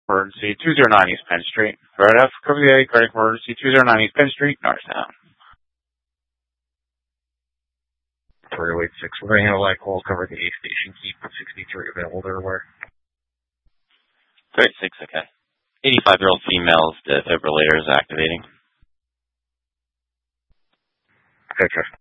Emergency 209 East Penn Street. Red F, cover the A, cardiac emergency 209 East Penn Street, Norristown. 3086. We're going to handle that call, cover the A station, keep 63 available everywhere. 36, okay. 85-year-old female's defibrillator is activating. Okay.